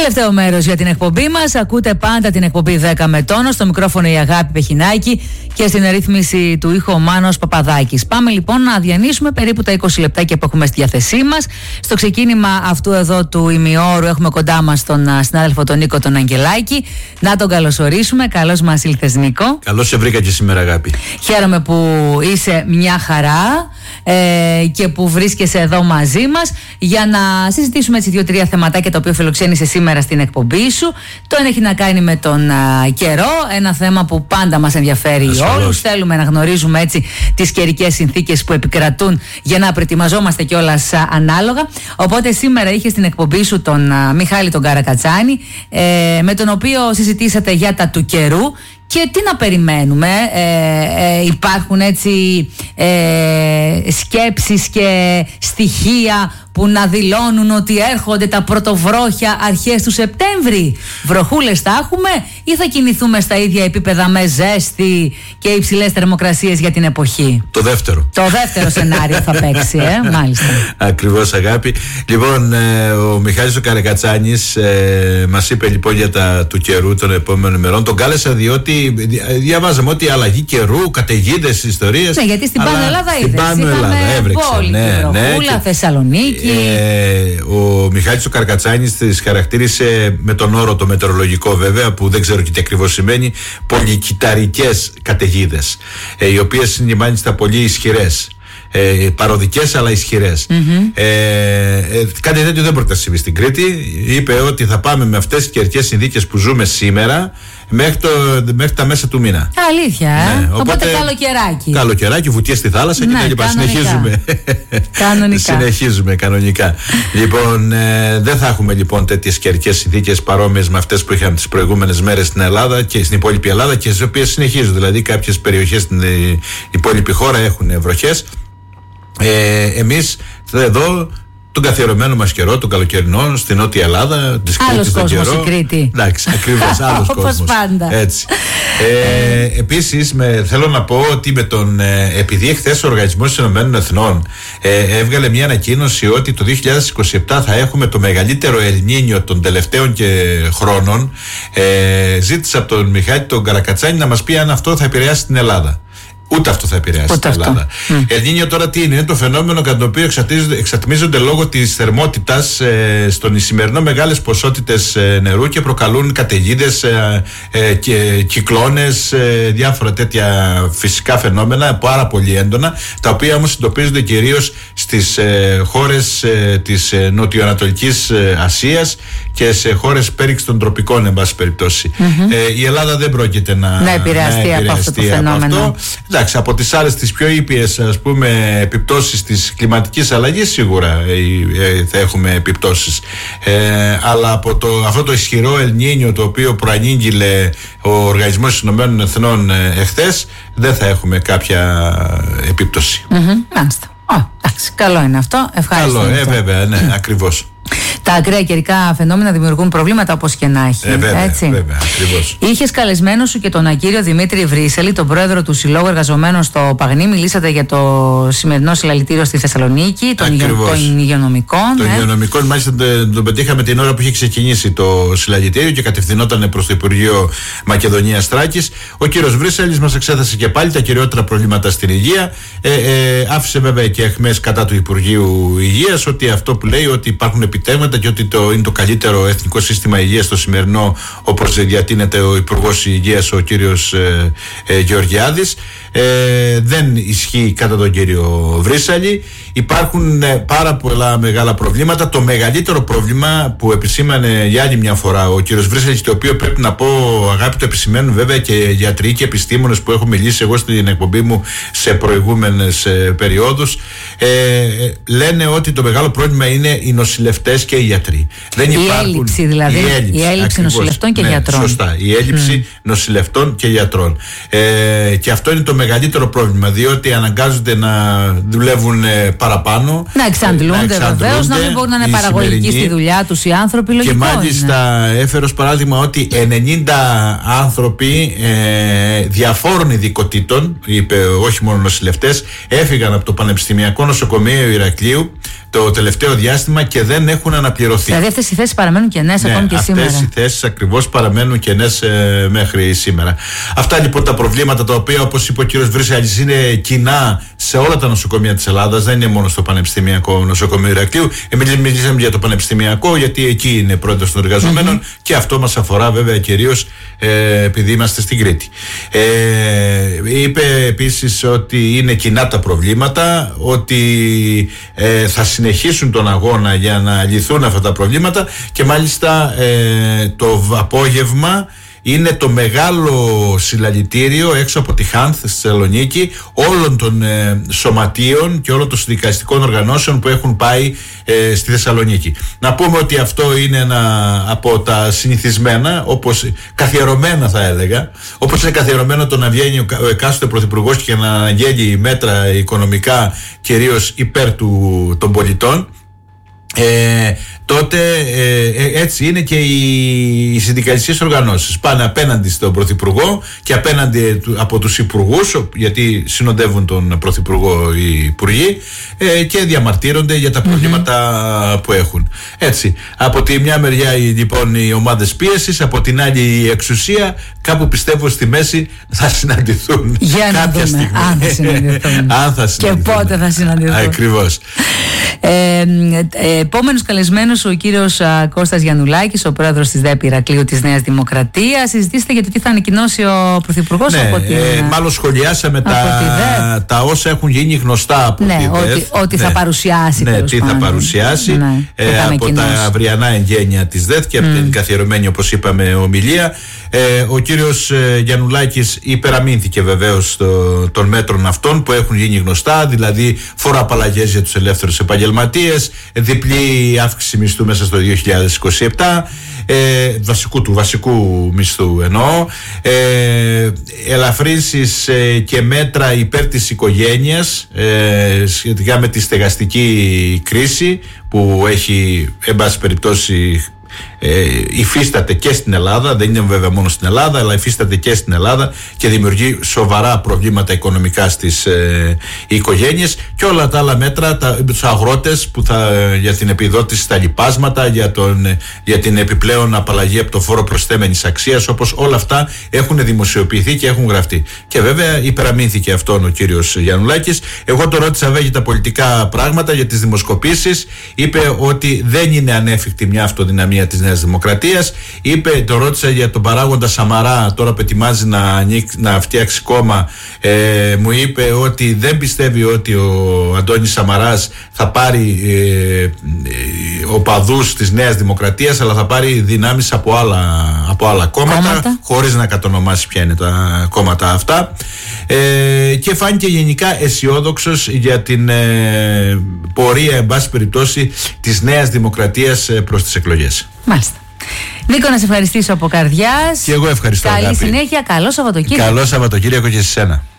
Τελευταίο μέρος για την εκπομπή μας. Ακούτε πάντα την εκπομπή 10 με τόνο. Στο μικρόφωνο η Αγάπη Πεχινάκη και στην ρύθμιση του ήχου ο Μάνος Παπαδάκης. Πάμε λοιπόν να διανύσουμε περίπου τα 20 λεπτάκια που έχουμε στη διάθεσή μας. Στο ξεκίνημα αυτού εδώ του ημιώρου έχουμε κοντά μας τον συνάδελφο τον Νίκο τον Αγγελάκη. Να τον καλωσορίσουμε. Καλώς μας ήλθες, Νίκο. Καλώς σε βρήκα και σήμερα, Αγάπη. Χαίρομαι που είσαι μια χαρά και που βρίσκεσαι εδώ μαζί μας για να συζητήσουμε έτσι 2-3 θεματάκια τα οποία φιλοξένησε σήμερα στην εκπομπή σου. Το ένα έχει να κάνει με τον καιρό, ένα θέμα που πάντα μας ενδιαφέρει όλους. Θέλουμε να γνωρίζουμε έτσι τις καιρικές συνθήκες που επικρατούν για να προετοιμαζόμαστε κιόλας ανάλογα. Οπότε σήμερα είχε στην εκπομπή σου τον Μιχάλη τον Καρακατσάνη, με τον οποίο συζητήσατε για τα του καιρού. Και τι να περιμένουμε, υπάρχουν έτσι σκέψεις και στοιχεία που να δηλώνουν ότι έρχονται τα πρωτοβρόχια αρχές του Σεπτέμβρη. Βροχούλες θα έχουμε ή θα κινηθούμε στα ίδια επίπεδα με ζέστη και υψηλές θερμοκρασίες για την εποχή? Το δεύτερο. Το δεύτερο σενάριο θα παίξει, μάλιστα. Ακριβώς, Αγάπη. Λοιπόν, ο Μιχάλης ο Καρακατσάνης μας είπε λοιπόν για τα του καιρού των επόμενων ημερών. Τον κάλεσα διότι διαβάζαμε ότι αλλαγή καιρού, καταιγίδες, ιστορίες. Ναι, γιατί στην Πάνω Ελλάδα βροχούλα, Θεσσαλονίκη. Ο Μιχάλης ο Καρακατσάνης τις χαρακτήρισε με τον όρο το μετεωρολογικό, βέβαια, που δεν ξέρω και τι ακριβώς σημαίνει, πολυκυταρικές καταιγίδες, οι οποίες είναι μάλιστα πολύ ισχυρές. Παροδικές αλλά ισχυρές. Κάτι τέτοιο δεν πρόκειται να συμβεί στην Κρήτη. Είπε ότι θα πάμε με αυτές τις καιρικές συνθήκες που ζούμε σήμερα μέχρι τα μέσα του μήνα. Αλήθεια, οπότε καλοκαιράκι. Καλοκαιράκι, βουτιές στη θάλασσα και τα λοιπά. Συνεχίζουμε κανονικά. Λοιπόν, δεν θα έχουμε λοιπόν τέτοιες καιρικές συνθήκες παρόμοιες με αυτές που είχαμε τις προηγούμενες μέρες στην Ελλάδα και στην υπόλοιπη Ελλάδα, και στις οποίες συνεχίζουν. Δηλαδή, κάποιες περιοχές στην υπόλοιπη χώρα έχουν βροχές. Εμείς εδώ τον καθιερωμένο μας καιρό, τον καλοκαιρινό, στην Νότια Ελλάδα, της Κρήτης τον καιρό. Άλλος κόσμος η Κρήτη. Εντάξει, ακριβώς, άλλος κόσμος. Όπως πάντα. Έτσι. Επίσης, θέλω να πω ότι επειδή εχθές ο Οργανισμός των Ηνωμένων Εθνών έβγαλε μια ανακοίνωση ότι το 2027 θα έχουμε το μεγαλύτερο Ελνίνιο των τελευταίων χρόνων, ζήτησα από τον Μιχάλη τον Καρακατσάνη να μας πει αν αυτό θα επηρεάσει την Ελλάδα. Ούτε αυτό θα επηρεάσει την Ελλάδα. Ελνίνιο τώρα τι είναι? Είναι το φαινόμενο κατά το οποίο εξατμίζονται λόγω της θερμότητας στον Ισημερινό μεγάλες ποσότητες νερού και προκαλούν καταιγίδες, κυκλώνες, διάφορα τέτοια φυσικά φαινόμενα πάρα πολύ έντονα, τα οποία όμως εντοπίζονται κυρίως στις χώρες της νοτιοανατολικής Ασίας και σε χώρες πέριξ των τροπικών, εν πάση περιπτώσει. Η Ελλάδα δεν πρόκειται να επηρεαστεί από αυτό το φαινόμενο. Εντάξει, από τις άλλες τις πιο ήπιες, ας πούμε, επιπτώσεις της κλιματικής αλλαγής σίγουρα θα έχουμε επιπτώσεις, αλλά από αυτό το ισχυρό Ελνίνιο το οποίο προανήγγειλε ο Οργανισμός των Ηνωμένων Εθνών εχθές, δεν θα έχουμε κάποια επίπτωση. Μάλιστα. Εντάξει, καλό είναι αυτό. Ευχαριστώ. Καλό, βέβαια, ναι, ακριβώς. Τα ακραία καιρικά φαινόμενα δημιουργούν προβλήματα όπως και να έχει. Βέβαια, ακριβώς. Είχες καλεσμένο σου και τον κύριο Δημήτρη Βρύσελη, τον πρόεδρο του Συλλόγου Εργαζομένων στο Παγνί. Μιλήσατε για το σημερινό συλλαλητήριο στη Θεσσαλονίκη, των υγειονομικών. Των υγειονομικών, μάλιστα τον πετύχαμε την ώρα που είχε ξεκινήσει το συλλαλητήριο και κατευθυνόταν προς το Υπουργείο Μακεδονίας Θράκης. Ο κύριος Βρύσελης μας εξέθεσε και πάλι τα κυριότερα προβλήματα στην υγεία. Άφησε βέβαια και αιχμές κατά του Υπουργείου Υγείας, ότι αυτό που λέει ότι υπάρχουν επιτεύγματα και ότι είναι το καλύτερο εθνικό σύστημα υγείας στο σημερινό, όπως διατείνεται ο Υπουργός Υγείας, ο κύριος Γεωργιάδης. Δεν ισχύει κατά τον κύριο Βρύσαλη. Υπάρχουν πάρα πολλά μεγάλα προβλήματα. Το μεγαλύτερο πρόβλημα που επισήμανε για άλλη μια φορά ο κύριος Βρύσαλης, το οποίο πρέπει να πω, Αγάπη, το επισημαίνουν βέβαια και γιατροί και επιστήμονες που έχω μιλήσει εγώ στην εκπομπή μου σε προηγούμενες περιόδους, λένε ότι το μεγάλο πρόβλημα είναι οι νοσηλευτές και οι γιατροί. Δεν υπάρχουν, έλλειψη δηλαδή. Η έλλειψη νοσηλευτών και γιατρών. Σωστά. Η έλλειψη νοσηλευτών και γιατρών. Και αυτό είναι το μεγαλύτερο πρόβλημα, διότι αναγκάζονται να δουλεύουν παραπάνω. Να εξαντλούνται βεβαίως, να μην μπορούν να είναι παραγωγικοί στη δουλειά τους οι άνθρωποι. Λογικό και μάλιστα έφερε ως παράδειγμα ότι 90 άνθρωποι διαφόρων ειδικοτήτων, είπε, όχι μόνο νοσηλευτές, έφυγαν από το Πανεπιστημιακό Νοσοκομείο Ηρακλείου το τελευταίο διάστημα και δεν έχουν αναπληρωθεί. Δηλαδή αυτές οι θέσεις παραμένουν κενές ακόμη και σήμερα. Αυτές οι θέσεις ακριβώς παραμένουν κενές μέχρι σήμερα. Αυτά λοιπόν τα προβλήματα, τα οποία, όπως είπε ο κύριος Βρύσαλης, είναι κοινά σε όλα τα νοσοκομεία της Ελλάδας, δεν είναι μόνο στο Πανεπιστημιακό Νοσοκομείο Ηρακλείου. Εμείς μιλήσαμε για το Πανεπιστημιακό, γιατί εκεί είναι πρόεδρος των εργαζομένων και αυτό μας αφορά βέβαια κυρίως επειδή είμαστε στην Κρήτη. Είπε επίσης ότι είναι κοινά τα προβλήματα, ότι θα συνεχίσουν τον αγώνα για να λυθούν αυτά τα προβλήματα και μάλιστα το απόγευμα είναι το μεγάλο συλλαλητήριο έξω από τη Χάνθ στη Θεσσαλονίκη όλων των σωματείων και όλων των συνδικαλιστικών οργανώσεων που έχουν πάει στη Θεσσαλονίκη. Να πούμε ότι αυτό είναι ένα από τα συνηθισμένα, όπως καθιερωμένα θα έλεγα, όπως είναι καθιερωμένο το να βγαίνει ο εκάστοτε πρωθυπουργός και να αναγγέλει μέτρα οικονομικά κυρίως υπέρ των πολιτών. Τότε έτσι είναι και οι συνδικαλιστικές οργανώσεις. Πάνε απέναντι στον Πρωθυπουργό και απέναντι από τους υπουργούς, γιατί συνοδεύουν τον Πρωθυπουργό οι υπουργοί, και διαμαρτύρονται για τα προβλήματα που έχουν. Έτσι, από τη μια μεριά λοιπόν οι ομάδες πίεσης, από την άλλη η εξουσία, κάπου πιστεύω στη μέση θα συναντηθούν. Για να δούμε στιγμή. Αν θα συναντηθούν. Και πότε θα συναντηθούν. Ακριβώς. Επόμενος καλεσμένος ο κύριος Κώστας Γιαννουλάκης, ο πρόεδρος της ΔΕΠ Ηρακλείου της Νέας Δημοκρατίας. Συζητήστε για το τι θα ανακοινώσει ο Πρωθυπουργός από την... μάλλον σχολιάσαμε τα όσα έχουν γίνει γνωστά από τη ΔΕΠ. Ότι θα παρουσιάσει. Τι θα παρουσιάσει από τα αυριανά εγγένεια της ΔΕΠ και από την καθιερωμένη, όπως είπαμε, ομιλία. Ο κύριος Γιαννουλάκης υπεραμείνθηκε βεβαίως των μέτρων αυτών που έχουν γίνει γνωστά, δηλαδή φοροαπαλλαγές για τους ελεύθερους επαγγελματίες, διπλή αύξηση μισθού μέσα στο 2027, του βασικού μισθού εννοώ, ελαφρύνσεις και μέτρα υπέρ της οικογένειας σχετικά με τη στεγαστική κρίση που έχει, εν πάση περιπτώσει, υφίσταται και στην Ελλάδα, δεν είναι βέβαια μόνο στην Ελλάδα, αλλά υφίσταται και στην Ελλάδα και δημιουργεί σοβαρά προβλήματα οικονομικά στις οικογένειες, και όλα τα άλλα μέτρα τους αγρότες που για την επιδότηση στα λιπάσματα, για την επιπλέον απαλλαγή από το φόρο προσθέμενης αξίας, όπως όλα αυτά έχουν δημοσιοποιηθεί και έχουν γραφτεί. Και βέβαια υπεραμείνθηκε αυτόν ο κύριος Γιαννουλάκης. Εγώ το ρώτησα βέβαια για τα πολιτικά πράγματα, για τις δημοσκοπήσεις. Είπε ότι δεν είναι ανέφικτη μια αυτοδυναμία της Νέας Δημοκρατίας. Το ρώτησα για τον παράγοντα Σαμαρά, τώρα που ετοιμάζει να φτιάξει κόμμα. Μου είπε ότι δεν πιστεύει ότι ο Αντώνης Σαμαράς θα πάρει οπαδούς της Νέας Δημοκρατίας, αλλά θα πάρει δυνάμεις από άλλα κόμματα, χωρίς να κατονομάσει ποια είναι τα κόμματα αυτά. Και φάνηκε γενικά αισιόδοξος για την πορεία, εν πάση περιπτώσει, της Νέας Δημοκρατίας προς τις εκλογές. Μάλιστα. Νίκο, να σε ευχαριστήσω από καρδιάς. Και εγώ ευχαριστώ. Καλή συνέχεια, καλό Σαββατοκύριακο. Καλό Σαββατοκύριακο και σε σένα.